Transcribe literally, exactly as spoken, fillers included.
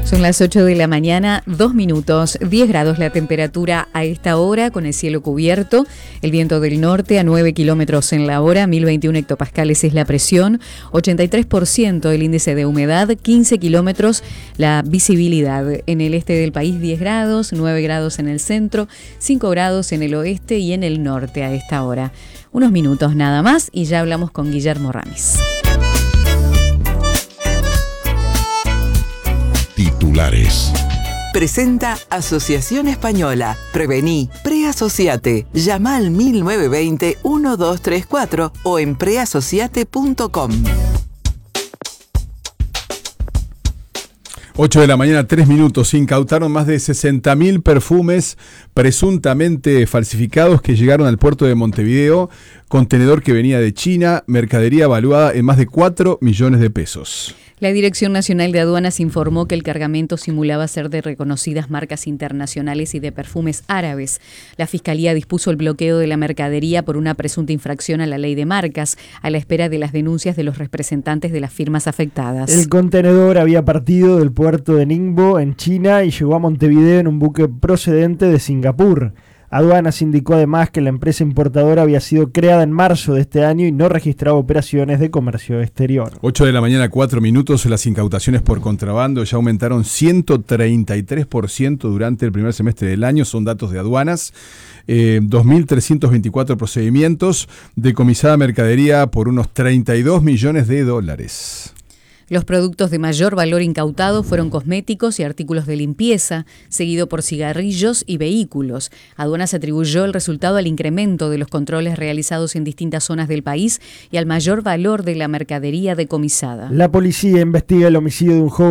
Son las ocho de la mañana, dos minutos, diez grados la temperatura a esta hora con el cielo cubierto, el viento del norte a nueve kilómetros en la hora, mil veintiuno hectopascales es la presión, ochenta y tres por ciento el índice de humedad, quince kilómetros la visibilidad. En el este del país diez grados, nueve grados en el centro, cinco grados en el oeste y en el norte a esta hora. Unos minutos nada más y ya hablamos con Guillermo Ramis. Titulares. Presenta Asociación Española. Prevení, preasociate. Llama al mil novecientos veinte, doce treinta y cuatro o en preasociate punto com. ocho de la mañana, tres minutos. Incautaron más de sesenta mil perfumes presuntamente falsificados que llegaron al puerto de Montevideo. Contenedor que venía de China, mercadería evaluada en más de cuatro millones de pesos. La Dirección Nacional de Aduanas informó que el cargamento simulaba ser de reconocidas marcas internacionales y de perfumes árabes. La Fiscalía dispuso el bloqueo de la mercadería por una presunta infracción a la ley de marcas, a la espera de las denuncias de los representantes de las firmas afectadas. El contenedor había partido del puerto de Ningbo, en China, y llegó a Montevideo en un buque procedente de Singapur. Aduanas indicó además que la empresa importadora había sido creada en marzo de este año y no registraba operaciones de comercio exterior. ocho de la mañana, cuatro minutos. Las incautaciones por contrabando ya aumentaron ciento treinta y tres por ciento durante el primer semestre del año, son datos de aduanas. Eh, dos mil trescientos veinticuatro procedimientos, decomisada mercadería por unos treinta y dos millones de dólares. Los productos de mayor valor incautados fueron cosméticos y artículos de limpieza, seguido por cigarrillos y vehículos. Aduanas atribuyó el resultado al incremento de los controles realizados en distintas zonas del país y al mayor valor de la mercadería decomisada. La policía investiga el homicidio de un joven